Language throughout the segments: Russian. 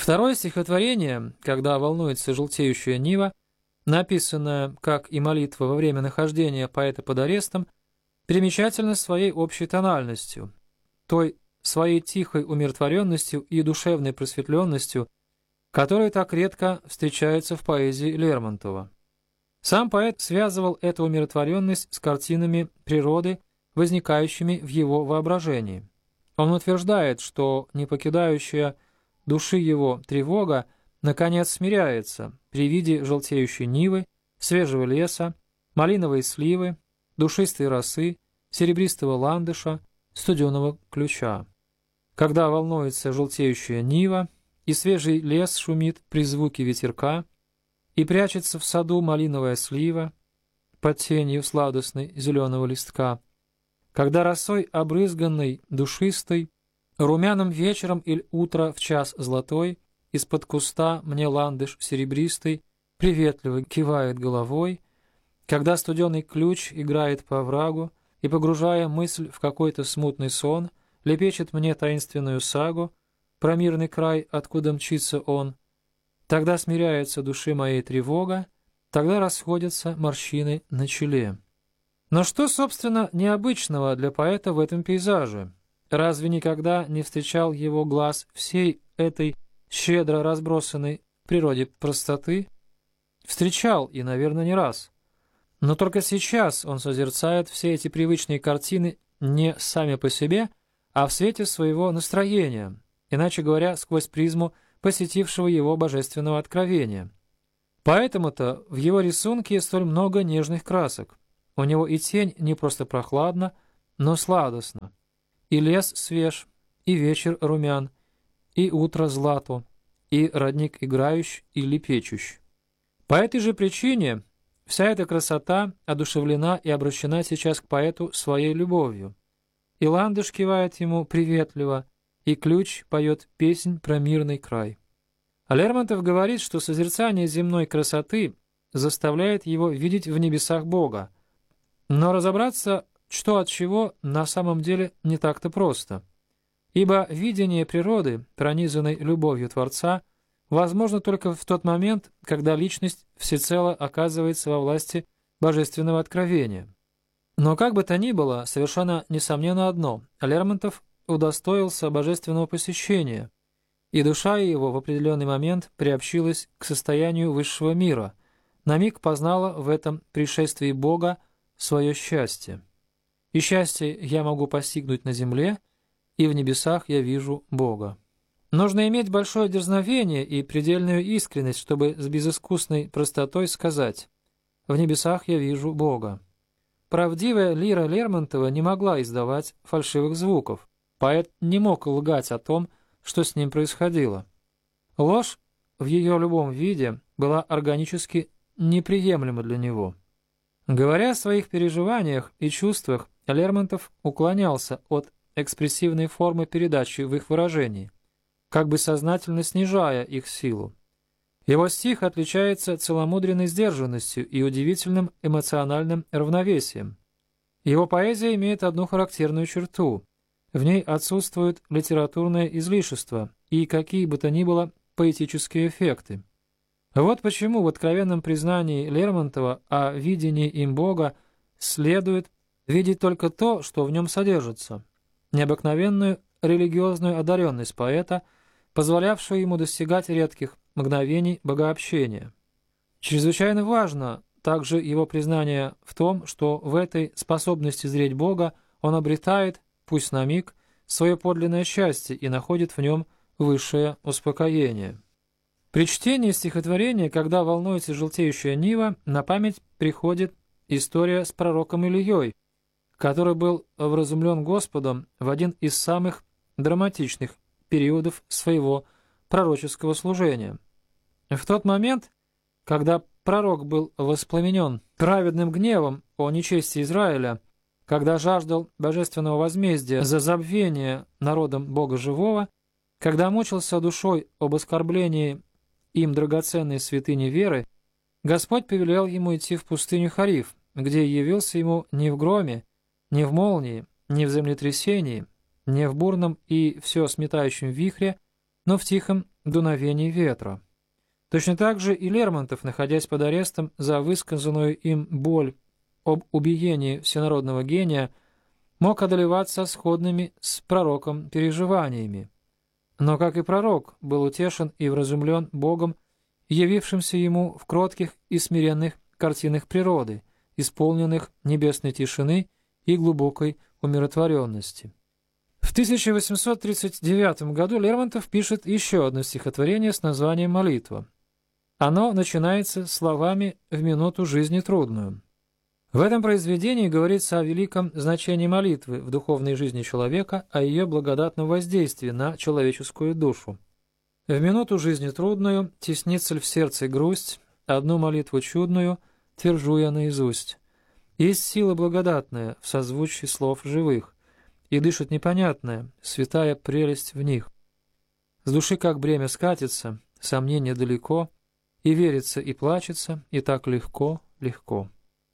Второе стихотворение, когда волнуется желтеющая нива, написанное, как и молитва во время нахождения поэта под арестом, примечательно своей общей тональностью, той своей тихой умиротворенностью и душевной просветленностью, которые так редко встречаются в поэзии Лермонтова. Сам поэт связывал эту умиротворенность с картинами природы, возникающими в его воображении. Он утверждает, что не покидающая души его тревога наконец смиряется при виде желтеющей нивы, свежего леса, малиновой сливы, душистой росы, серебристого ландыша, студеного ключа. Когда волнуется желтеющая нива, и свежий лес шумит при звуке ветерка, и прячется в саду малиновая слива под тенью сладостной зеленого листка, когда росой обрызганной, душистой, румяным вечером или утро в час золотой, из-под куста мне ландыш серебристый приветливо кивает головой, когда студеный ключ играет по оврагу и, погружая мысль в какой-то смутный сон, лепечет мне таинственную сагу про мирный край, откуда мчится он, тогда смиряется души моей тревога, тогда расходятся морщины на челе. Но что, собственно, необычного для поэта в этом пейзаже? Разве никогда не встречал его глаз всей этой щедро разбросанной в природе простоты? Встречал, и, наверное, не раз. Но только сейчас он созерцает все эти привычные картины не сами по себе, а в свете своего настроения, иначе говоря, сквозь призму посетившего его божественного откровения. Поэтому-то в его рисунке столь много нежных красок. У него и тень не просто прохладна, но сладостна. И лес свеж, и вечер румян, и утро злато, и родник играющ и лепечущ. По этой же причине вся эта красота одушевлена и обращена сейчас к поэту своей любовью. И ландыш кивает ему приветливо, и ключ поет песнь про мирный край. А Лермонтов говорит, что созерцание земной красоты заставляет его видеть в небесах Бога. Но разобраться, что от чего, на самом деле не так-то просто. Ибо видение природы, пронизанной любовью Творца, возможно только в тот момент, когда личность всецело оказывается во власти божественного откровения. Но как бы то ни было, совершенно несомненно одно – Лермонтов удостоился божественного посещения, и душа его в определенный момент приобщилась к состоянию высшего мира, на миг познала в этом пришествии Бога свое счастье. И счастье я могу постигнуть на земле, и в небесах я вижу Бога. Нужно иметь большое дерзновение и предельную искренность, чтобы с безыскусной простотой сказать «в небесах я вижу Бога». Правдивая лира Лермонтова не могла издавать фальшивых звуков. Поэт не мог лгать о том, что с ним происходило. Ложь в ее любом виде была органически неприемлема для него. Говоря о своих переживаниях и чувствах, Лермонтов уклонялся от экспрессивной формы передачи в их выражении, как бы сознательно снижая их силу. Его стих отличается целомудренной сдержанностью и удивительным эмоциональным равновесием. Его поэзия имеет одну характерную черту. В ней отсутствует литературное излишество и какие бы то ни было поэтические эффекты. Вот почему в откровенном признании Лермонтова о видении им Бога следует видеть только то, что в нем содержится, необыкновенную религиозную одаренность поэта, позволявшую ему достигать редких мгновений богообщения. Чрезвычайно важно также его признание в том, что в этой способности зреть Бога он обретает, пусть на миг, свое подлинное счастье и находит в нем высшее успокоение. При чтении стихотворения «Когда волнуется желтеющая нива» на память приходит история с пророком Илией, который был вразумлен Господом в один из самых драматичных периодов своего пророческого служения. В тот момент, когда пророк был воспламенен праведным гневом о нечестии Израиля, когда жаждал божественного возмездия за забвение народом Бога живого, когда мучился душой об оскорблении им драгоценной святыни веры, Господь повелел ему идти в пустыню Хариф, где явился ему не в громе, не в молнии, не в землетрясении, не в бурном и все сметающем вихре, но в тихом дуновений ветра. Точно так же и Лермонтов, находясь под арестом за высказанную им боль об убиении всенародного гения, мог одолеваться сходными с пророком переживаниями. Но, как и пророк, был утешен и вразумлен Богом, явившимся ему в кротких и смиренных картинах природы, исполненных небесной тишины и глубокой умиротворенности. В 1839 году Лермонтов пишет еще одно стихотворение с названием «Молитва». Оно начинается словами «в минуту жизни трудную». В этом произведении говорится о великом значении молитвы в духовной жизни человека, о ее благодатном воздействии на человеческую душу. В минуту жизни трудную теснится ль в сердце грусть, одну молитву чудную твержу я наизусть. Есть сила благодатная в созвучии слов живых, и дышит непонятная, святая прелесть в них. С души как бремя скатится, сомнение далеко, и верится, и плачется, и так легко, легко.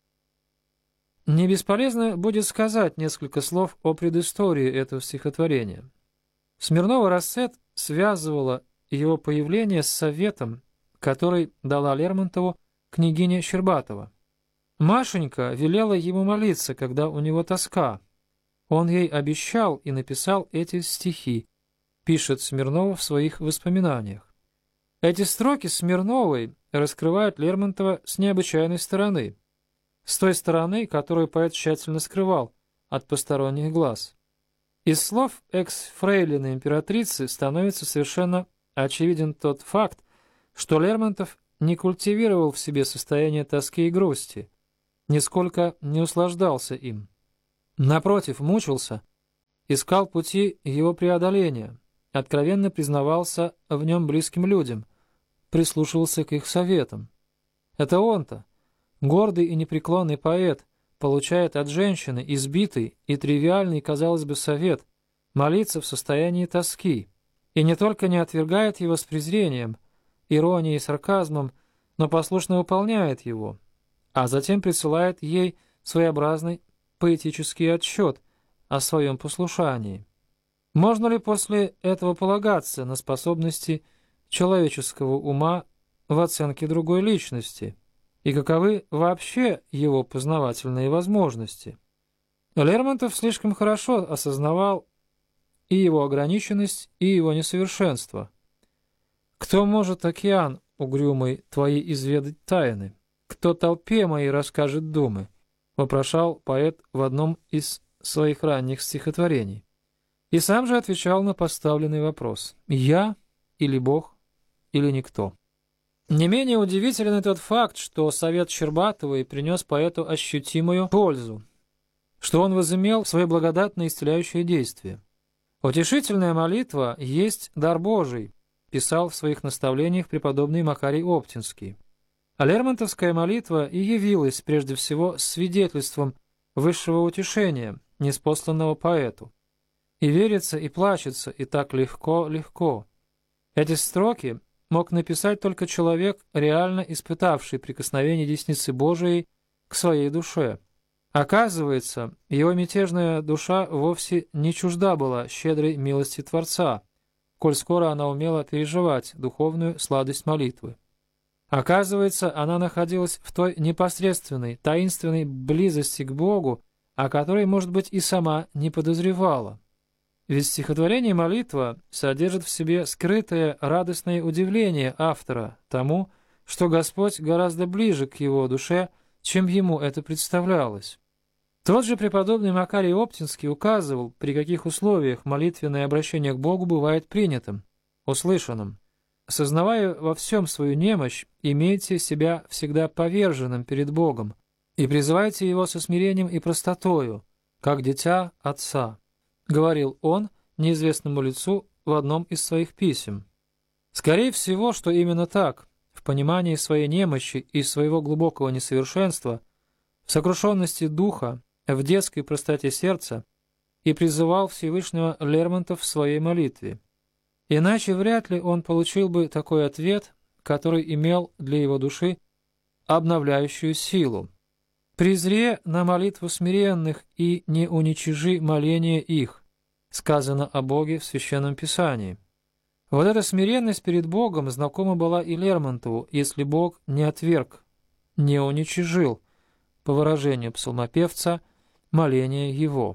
Не бесполезно будет сказать несколько слов о предыстории этого стихотворения. Смирнова-Рассет связывала его появление с советом, который дала Лермонтову княгиня Щербатова. Машенька велела ему молиться, когда у него тоска. Он ей обещал и написал эти стихи, пишет Смирнова в своих воспоминаниях. Эти строки Смирновой раскрывают Лермонтова с необычайной стороны, с той стороны, которую поэт тщательно скрывал от посторонних глаз. Из слов экс-фрейлины императрицы становится совершенно очевиден тот факт, что Лермонтов не культивировал в себе состояние тоски и грусти, нисколько не услаждался им. Напротив, мучился, искал пути его преодоления, откровенно признавался в нем близким людям, прислушивался к их советам. Это он-то, гордый и непреклонный поэт, получает от женщины избитый и тривиальный, казалось бы, совет молиться в состоянии тоски, и не только не отвергает его с презрением, иронией и сарказмом, но послушно выполняет его, а затем присылает ей своеобразный поэтический отчет о своем послушании. Можно ли после этого полагаться на способности человеческого ума в оценке другой личности? И каковы вообще его познавательные возможности? Лермонтов слишком хорошо осознавал и его ограниченность, и его несовершенство. «Кто может, океан угрюмый, твои изведать тайны? Кто толпе моей расскажет думы?» — вопрошал поэт в одном из своих ранних стихотворений. И сам же отвечал на поставленный вопрос: «Я или Бог, или никто». Не менее удивителен и тот факт, что совет Щербатовой принес поэту ощутимую пользу, что он возымел свое благодатное исцеляющее действие. «Утешительная молитва есть дар Божий», писал в своих наставлениях преподобный Макарий Оптинский. А лермонтовская молитва и явилась прежде всего свидетельством высшего утешения, ниспосланного поэту. «И верится, и плачется, и так легко, легко». Эти строки мог написать только человек, реально испытавший прикосновение десницы Божией к своей душе. Оказывается, его мятежная душа вовсе не чужда была щедрой милости Творца, коль скоро она умела переживать духовную сладость молитвы. Оказывается, она находилась в той непосредственной, таинственной близости к Богу, о которой, может быть, и сама не подозревала. Ведь стихотворение «Молитва» содержит в себе скрытое радостное удивление автора тому, что Господь гораздо ближе к его душе, чем ему это представлялось. Тот же преподобный Макарий Оптинский указывал, при каких условиях молитвенное обращение к Богу бывает принятым, услышанным. Сознавая во всем свою немощь, имейте себя всегда поверженным перед Богом и призывайте Его со смирением и простотою, как дитя Отца, говорил он неизвестному лицу в одном из своих писем. Скорее всего, что именно так, в понимании своей немощи и своего глубокого несовершенства, в сокрушенности духа, в детской простоте сердца, и призывал Всевышнего Лермонтов в своей молитве. Иначе вряд ли он получил бы такой ответ, который имел для его души обновляющую силу. «Презре на молитву смиренных и не уничижи моление их», сказано о Боге в Священном Писании. Вот эта смиренность перед Богом знакома была и Лермонтову, если Бог не отверг, не уничижил, по выражению псалмопевца, моление его.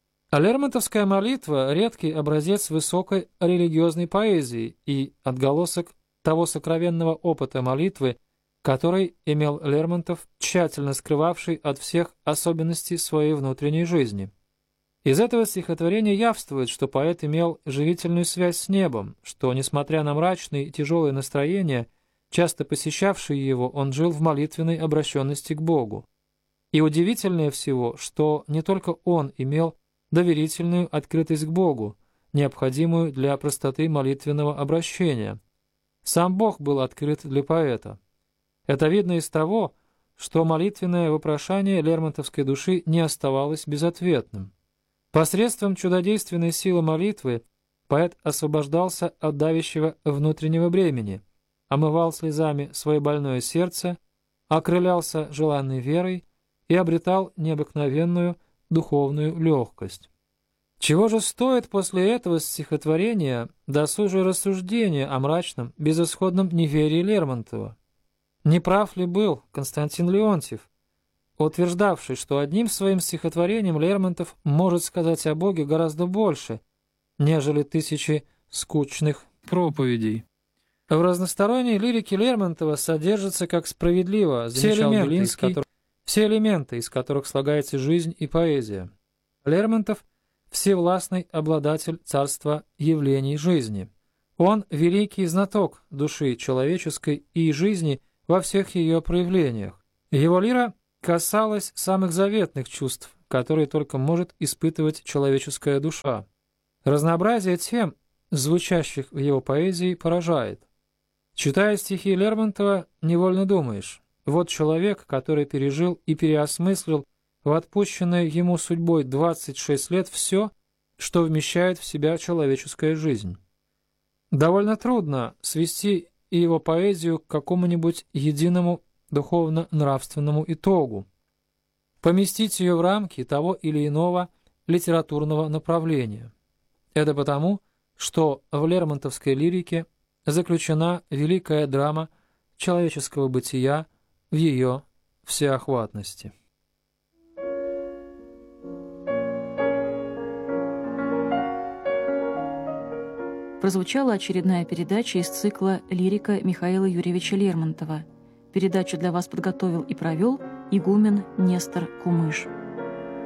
А лермонтовская молитва – редкий образец высокой религиозной поэзии и отголосок того сокровенного опыта молитвы, который имел Лермонтов, тщательно скрывавший от всех особенностей своей внутренней жизни. Из этого стихотворения явствует, что поэт имел живительную связь с небом, что, несмотря на мрачные и тяжелые настроения, часто посещавшие его, он жил в молитвенной обращенности к Богу. И удивительнее всего, что не только он имел доверительную открытость к Богу, необходимую для простоты молитвенного обращения. Сам Бог был открыт для поэта. Это видно из того, что молитвенное вопрошание лермонтовской души не оставалось безответным. Посредством чудодейственной силы молитвы поэт освобождался от давящего внутреннего бремени, омывал слезами свое больное сердце, окрылялся желанной верой и обретал необыкновенную духовную легкость. Чего же стоит после этого стихотворения досужие рассуждения о мрачном, безысходном неверии Лермонтова? Не прав ли был Константин Леонтьев, утверждавший, что одним своим стихотворением Лермонтов может сказать о Боге гораздо больше, нежели тысячи скучных проповедей? В разносторонней лирике Лермонтова содержатся, как справедливо замечал Белинский, все элементы, из которых слагается жизнь и поэзия. Лермонтов – всевластный обладатель царства явлений жизни. Он – великий знаток души человеческой и жизни во всех ее проявлениях. Его лира касалась самых заветных чувств, которые только может испытывать человеческая душа. Разнообразие тем, звучащих в его поэзии, поражает. Читая стихи Лермонтова, невольно думаешь: вот человек, который пережил и переосмыслил в отпущенное ему судьбой 26 лет все, что вмещает в себя человеческая жизнь. Довольно трудно свести и его поэзию к какому-нибудь единому духовно-нравственному итогу, поместить ее в рамки того или иного литературного направления. Это потому, что в лермонтовской лирике заключена великая драма человеческого бытия в ее всеохватности. Прозвучала очередная передача из цикла «Лирика» Михаила Юрьевича Лермонтова. Передачу для вас подготовил и провел игумен Нестор Кумыш.